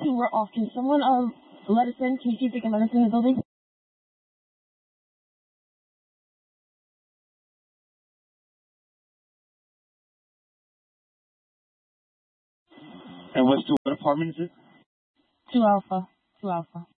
We're off. Can someone let us in? Can you see if they can let us in the building? And what apartment is it? 2 Alpha. 2 Alpha.